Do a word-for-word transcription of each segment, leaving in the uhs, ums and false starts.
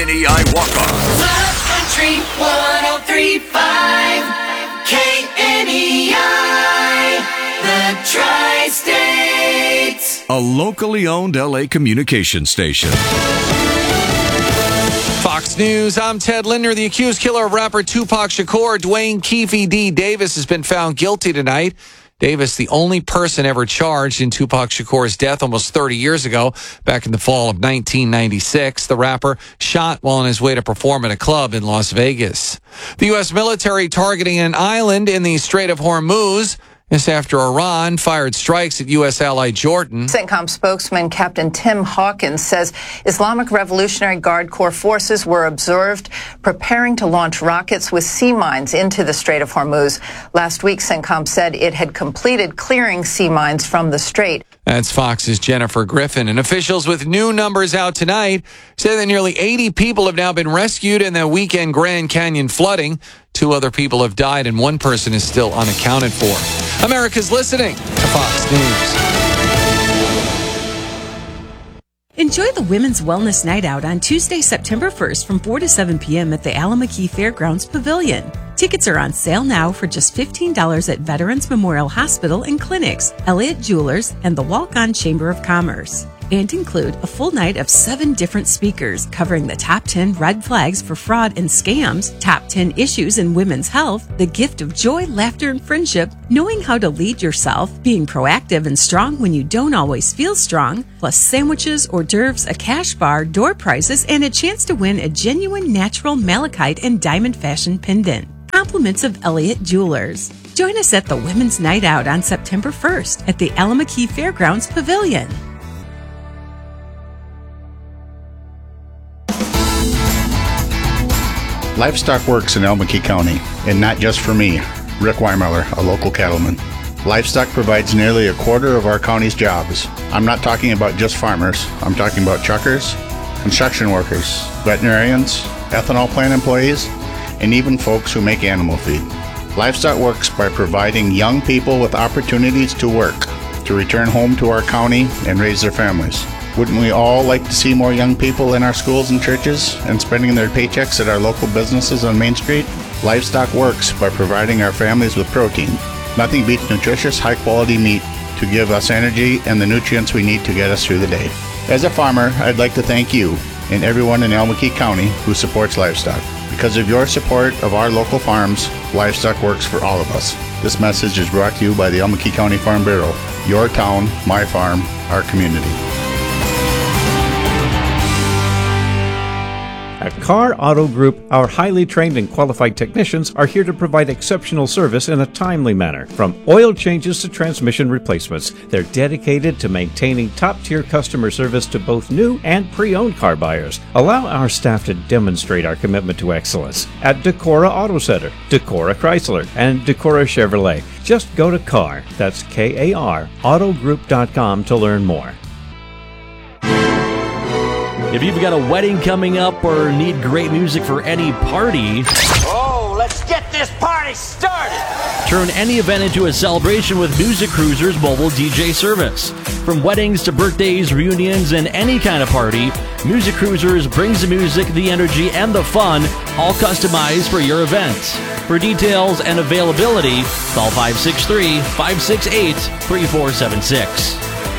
K N E I walk-on. Love Country one oh three point five. K N E I, the Tri-States. A locally owned L A communication station. Fox News, I'm Ted Linder. The accused killer of rapper Tupac Shakur, Dwayne Keefe D. Davis, has been found guilty tonight. Davis, the only person ever charged in Tupac Shakur's death almost thirty years ago, back in the fall of nineteen ninety-six. The rapper shot while on his way to perform at a club in Las Vegas. The U S military targeting an island in the Strait of Hormuz. This after Iran fired strikes at U S ally Jordan. CENTCOM spokesman Captain Tim Hawkins says Islamic Revolutionary Guard Corps forces were observed preparing to launch rockets with sea mines into the Strait of Hormuz. Last week, CENTCOM said it had completed clearing sea mines from the strait. That's Fox's Jennifer Griffin. And officials with new numbers out tonight say that nearly eighty people have now been rescued in the weekend Grand Canyon flooding. Two other people have died and one person is still unaccounted for. America's listening to Fox News. Enjoy the Women's Wellness Night Out on Tuesday, September first from four to seven p.m. at the Alameda Fairgrounds Pavilion. Tickets are on sale now for just fifteen dollars at Veterans Memorial Hospital and Clinics, Elliott Jewelers, and the Walk-On Chamber of Commerce. And include a full night of seven different speakers covering the top ten red flags for fraud and scams, top ten issues in women's health, the gift of joy, laughter, and friendship, knowing how to lead yourself, being proactive and strong when you don't always feel strong, plus sandwiches, hors d'oeuvres, a cash bar, door prizes, and a chance to win a genuine natural malachite and diamond fashion pendant. Compliments of Elliott Jewelers. Join us at the Women's Night Out on September first at the Alameda Fairgrounds Pavilion. Livestock works in Elm and Key County, and not just for me, Rick Weimeller, a local cattleman. Livestock provides nearly a quarter of our county's jobs. I'm not talking about just farmers. I'm talking about truckers, construction workers, veterinarians, ethanol plant employees, and even folks who make animal feed. Livestock works by providing young people with opportunities to work, to return home to our county and raise their families. Wouldn't we all like to see more young people in our schools and churches and spending their paychecks at our local businesses on Main Street? Livestock works by providing our families with protein. Nothing beats nutritious, high-quality meat to give us energy and the nutrients we need to get us through the day. As a farmer, I'd like to thank you and everyone in Elm and Key County who supports livestock. Because of your support of our local farms, livestock works for all of us. This message is brought to you by the Elm and Key County Farm Bureau. Your town, my farm, our community. At Carr Auto Group, our highly trained and qualified technicians are here to provide exceptional service in a timely manner. From oil changes to transmission replacements, they're dedicated to maintaining top-tier customer service to both new and pre-owned car buyers. Allow our staff to demonstrate our commitment to excellence at Decorah Auto Center, Decorah Chrysler, and Decorah Chevrolet. Just go to Carr, that's K A R, autogroup dot com to learn more. If you've got a wedding coming up or need great music for any party, oh, let's get this party started! Turn any event into a celebration with Music Cruiser's mobile D J service. From weddings to birthdays, reunions, and any kind of party, Music Cruisers brings the music, the energy, and the fun, all customized for your event. For details and availability, call five six three, five six eight, three four seven six.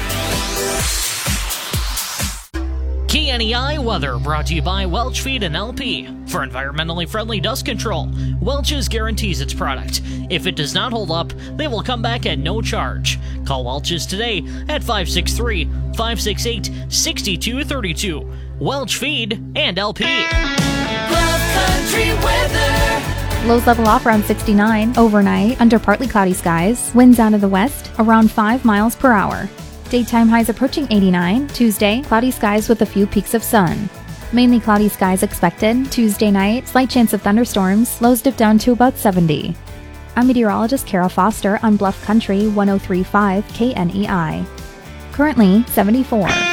K N E I weather brought to you by Welch Feed and L P. For environmentally friendly dust control, Welch's guarantees its product. If it does not hold up, they will come back at no charge. Call Welch's today at five six three, five six eight, six two three two. Welch Feed and L P. Love Country weather. Lows level off around sixty-nine. Overnight, under partly cloudy skies. Winds out of the west, around five miles per hour. Daytime highs approaching eighty-nine. Tuesday, cloudy skies with a few peaks of sun. Mainly cloudy skies expected. Tuesday night, slight chance of thunderstorms. Lows dip down to about seventy. I'm meteorologist Kara Foster on Bluff Country one oh three point five K N E I. Currently, seventy-four.